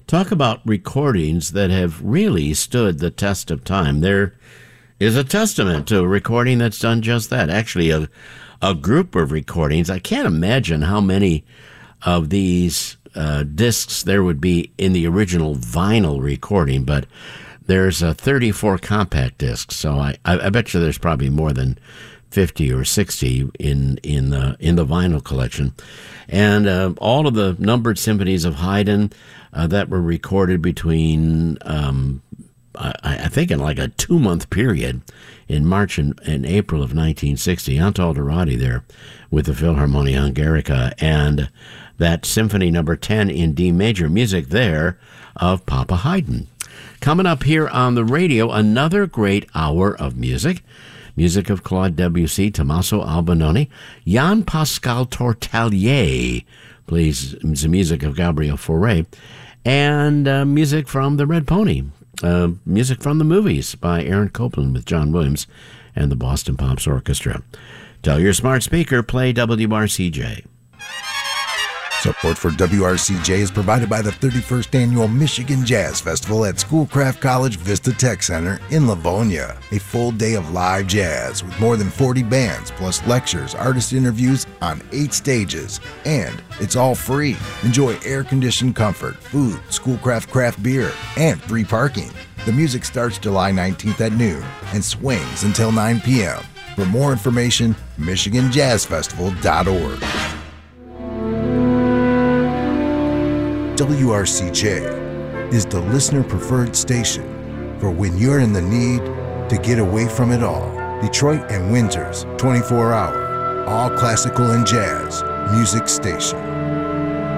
Talk about recordings that have really stood the test of time. There is a testament to a recording that's done just that. Actually, a group of recordings. I can't imagine how many of these discs there would be in the original vinyl recording, but there's 34 compact discs, so I bet you there's probably more than 50 or 60 in the vinyl collection. And all of the numbered symphonies of Haydn that were recorded between, I think, in like a 2-month period in March and April of 1960. Antal Dorati there with the Philharmonia Hungarica, and that Symphony Number 10 in D major, music there of Papa Haydn. Coming up here on the radio, another great hour of music. Music of Claude Debussy, Tommaso Albinoni. Jan Pascal Tortelier plays the music of Gabriel Fauré. And music from The Red Pony. Music from the movies by Aaron Copland with John Williams and the Boston Pops Orchestra. Tell your smart speaker, play WRCJ. Support for WRCJ is provided by the 31st Annual Michigan Jazz Festival at Schoolcraft College Vista Tech Center in Livonia. A full day of live jazz with more than 40 bands, plus lectures, artist interviews on 8 stages. And it's all free. Enjoy air-conditioned comfort, food, Schoolcraft craft beer, and free parking. The music starts July 19th at noon and swings until 9 p.m. For more information, MichiganJazzFestival.org. WRCJ is the listener-preferred station for when you're in the need to get away from it all. Detroit and Windsor's 24-hour, all classical and jazz music station.